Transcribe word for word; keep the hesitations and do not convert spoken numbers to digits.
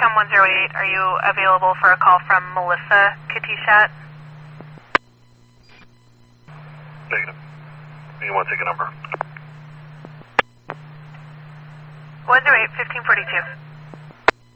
TACOM one zero eight, are you available for a call from Melissa Katishat? Negative. You want to take a number? one zero eight, fifteen forty-two.